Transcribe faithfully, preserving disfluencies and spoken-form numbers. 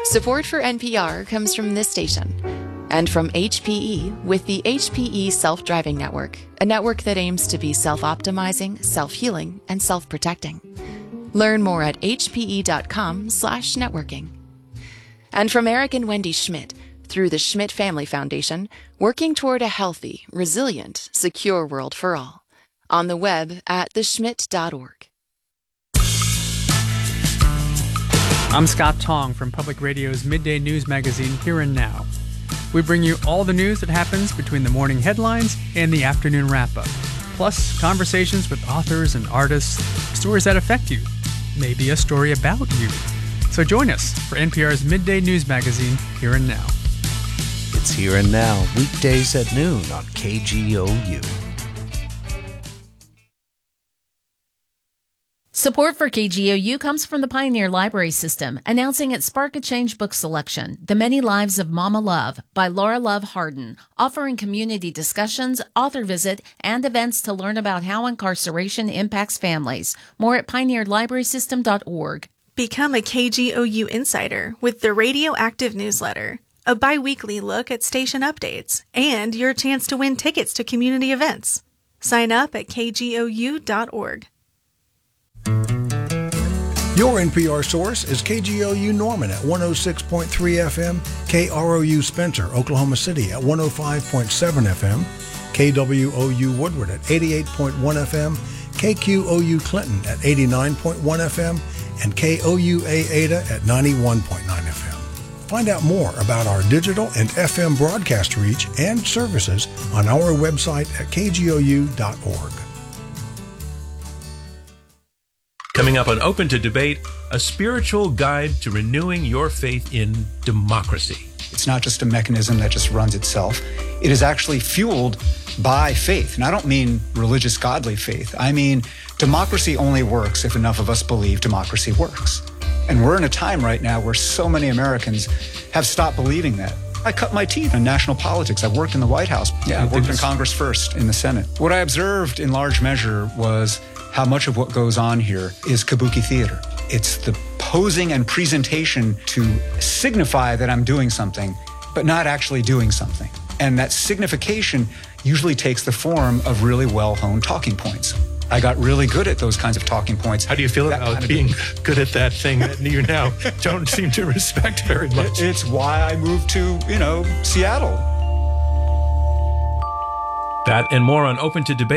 Support for N P R comes from this station and from H P E with the H P E Self-Driving Network, a network that aims to be self-optimizing, self-healing, and self-protecting. Learn more at hpe.com slash networking. And from Eric and Wendy Schmidt, through the Schmidt Family Foundation, working toward a healthy, resilient, secure world for all. On the web at the schmidt dot org. I'm Scott Tong from Public Radio's midday news magazine, Here and Now. We bring you all the news that happens between the morning headlines and the afternoon wrap-up, plus conversations with authors and artists, stories that affect you, maybe a story about you. So join us for N P R's midday news magazine, Here and Now. It's Here and Now, weekdays at noon on K G O U. Support for K G O U comes from the Pioneer Library System, announcing its Spark a Change book selection, The Many Lives of Mama Love by Laura Love Harden, offering community discussions, author visit, and events to learn about how incarceration impacts families. More at pioneer library system dot org. Become a K G O U insider with the Radioactive newsletter, a bi-weekly look at station updates, and your chance to win tickets to community events. Sign up at k g o u dot org. Your N P R source is K G O U Norman at one oh six point three F M, K R O U Spencer, Oklahoma City at one oh five point seven F M, K W O U Woodward at eighty-eight point one F M, K Q O U Clinton at eighty-nine point one F M, and K O U A Ada at ninety-one point nine F M. Find out more about our digital and F M broadcast reach and services on our website at k g o u dot org. Coming up on Open to Debate, a spiritual guide to renewing your faith in democracy. It's not just a mechanism that just runs itself. It is actually fueled by faith. And I don't mean religious, godly faith. I mean, democracy only works if enough of us believe democracy works. And we're in a time right now where so many Americans have stopped believing that. I cut my teeth in national politics. I worked in the White House. Yeah, I worked in Congress first, in the Senate. What I observed in large measure was how much of what goes on here is kabuki theater. It's the posing and presentation to signify that I'm doing something, but not actually doing something. And that signification usually takes the form of really well-honed talking points. I got really good at those kinds of talking points. How do you feel That about kind of being good. good at that thing that you now don't seem to respect very much? It's why I moved to, you know, Seattle. That and more on Open to Debate.